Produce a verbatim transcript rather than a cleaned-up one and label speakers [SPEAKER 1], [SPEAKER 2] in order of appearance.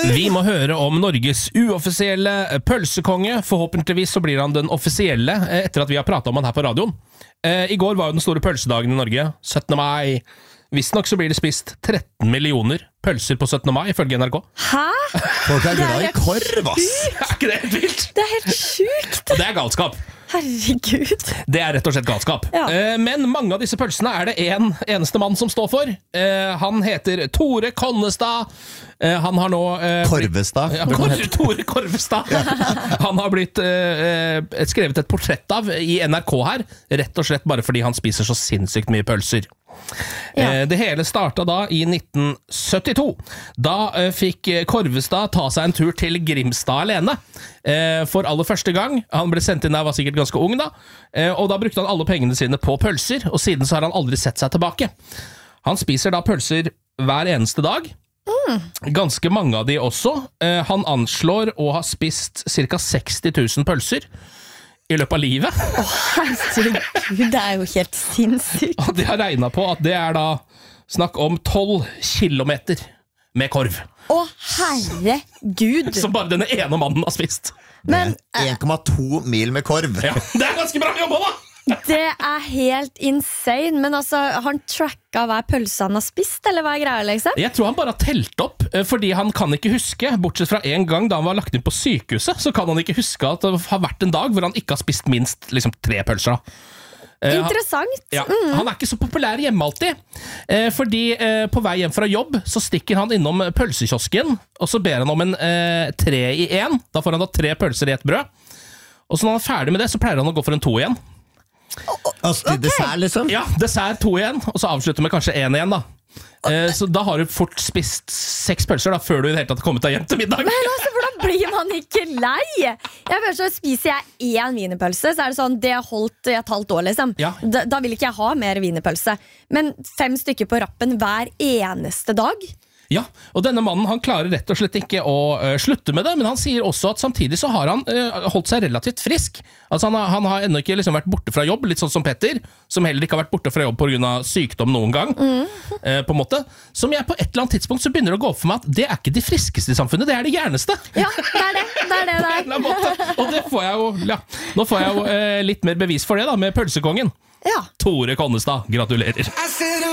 [SPEAKER 1] Vi må høre om Norges uoffisielle pølsekonge. Forhåpentligvis så blir han den offisielle etter at vi har pratet om han her på radioen. I går var jo den store pølsedagen i Norge, syttende mai. Visst nok så blir det spist tretten millioner pølser på syttende mai, ifølge N R K.
[SPEAKER 2] Hæ?
[SPEAKER 3] Folk er glad i korv, ass.
[SPEAKER 1] Er ikke det helt vilt?
[SPEAKER 2] Det er helt sjukt.
[SPEAKER 1] Og det er galskap.
[SPEAKER 2] Herregud.
[SPEAKER 1] Det er rett og slett galskap.
[SPEAKER 2] Ja.
[SPEAKER 1] Men mange av disse pølsene er det en eneste mann som står for. Han heter Tore Konnestad. Han har nå
[SPEAKER 3] Korvestad.
[SPEAKER 1] Ja, Kor Tore Korvestad. Ja. Han har blitt uh, skrevet et portrett av i N R K her, rett og slett bare fordi han spiser så sinnssykt mye pølser. Ja. Det hele startet da i nitten syttito. Da fikk Korvestad ta seg en tur til Grimstad alene for aller første gang. Han ble sendt inn der, var sikkert ganske ung da, og da brukte han alle pengene sine på pølser, og siden så har han aldri sett seg tilbake. Han spiser da pølser hver eneste dag. Mm. Ganske mange av de også. Han anslår å ha spist cirka seksti tusen pølser i løpet av livet.
[SPEAKER 2] Åh, herregud, det er jo helt sinnssykt.
[SPEAKER 1] Og de har regnet på at det er da snakk om tolv kilometer med korv.
[SPEAKER 2] Åh, herregud.
[SPEAKER 1] Som bare denne ene mannen har spist.
[SPEAKER 2] Men
[SPEAKER 3] en komma to mil med korv.
[SPEAKER 1] Ja, det er ganske bra jobba da!
[SPEAKER 2] Det er helt insane. Men altså, har han tracka hver pølse han har spist, eller hva er greia, liksom?
[SPEAKER 1] Jeg tror han bare har telt opp, fordi han kan ikke huske, bortsett fra en gang da han var lagt inn på sykehuset, så kan han ikke huske at det har vært en dag hvor han ikke har spist minst liksom, tre pølser da.
[SPEAKER 2] Interessant.
[SPEAKER 1] Ja, mm. Han er ikke så populær hjemme alltid, fordi på vei hjem fra jobb så stikker han innom pølsekiosken, og så ber han om en eh, tre i en. Da får han da tre pølser i et brød. Og så når han er ferdig med det, så pleier han å gå for en to igjen.
[SPEAKER 3] Altså til dessert, liksom?
[SPEAKER 1] Ja, dessert to igjen, og så avslutter med kanskje en igjen da. Eh, så da har du fort spist seks pølser da, før du i det hele tatt har kommet deg hjem til middag.
[SPEAKER 2] Men altså, hvordan blir man ikke lei? Jeg føler så spiser jeg en wienerpølse, så er det sånn, det har holdt i et halvt år liksom.
[SPEAKER 1] Ja.
[SPEAKER 2] Da, da vil ikke jeg ha mer wienerpølse. Men fem stykker på rappen hver eneste dag?
[SPEAKER 1] Ja, og denne mannen han klarer rett og slett ikke å uh, slutte med det, men han sier også at samtidig så har han uh, holdt seg relativt frisk. Altså han har, han har ennå ikke liksom vært borte fra jobb, litt sånn som Petter, som heller ikke har vært borte fra jobb på grunn av sykdom noen gang, mm. uh, på en måte. Som jeg på et eller annet tidspunkt så begynner å gå opp for meg at det er ikke de friskeste i samfunnet, det er de gærneste.
[SPEAKER 2] Ja, det er det, det er det der.
[SPEAKER 1] Og det får jeg jo, ja, nå får jeg jo uh, litt mer bevis for det da, med pølsekongen.
[SPEAKER 2] Ja.
[SPEAKER 1] Tore Konnestad, gratulerer.